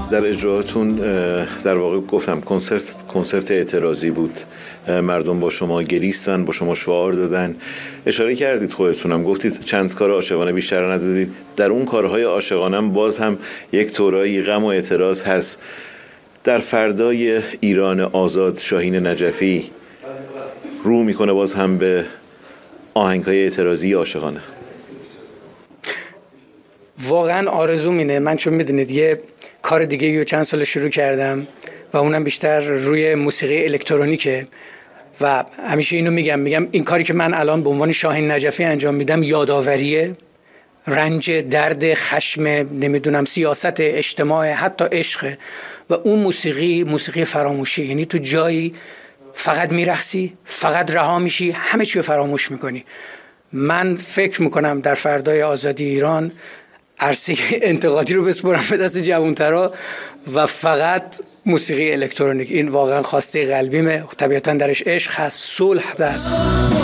در اجراهاتون در واقع گفتم کنسرت اعتراضی بود، مردم با شما گریستن، با شما شعار دادن. اشاره کردید خودتونم، گفتید چند کار عاشقانه بیشتر ندادید. در اون کارهای عاشقانه باز هم یک طورایی غم و اعتراض هست. در فردای ایران آزاد شاهین نجفی رو میکنه باز هم به آهنگ‌های اعتراضی عاشقانه. واقعا آرزوم اینه. من چون میدونید یه کار دیگه رو چند سال شروع کردم و اونم بیشتر روی موسیقی الکترونیکه و همیشه اینو میگم این کاری که من الان به عنوان شاهین نجفی انجام میدم یادآوریه، رنج، درد، خشم، نمیدونم سیاست اجتماع، حتی عشق. و اون موسیقی فراموشی، یعنی تو جایی فقط میرقصی، فقط رها میشی، همه چی رو فراموش میکنی. من فکر میکنم در فردای آزادی ایران عرصه انتقادی رو بسپرم به دست جوانترا و فقط موسیقی الکترونیک. این واقعا خواسته قلبیمه. طبیعتا درش عشق هست، صلح هست.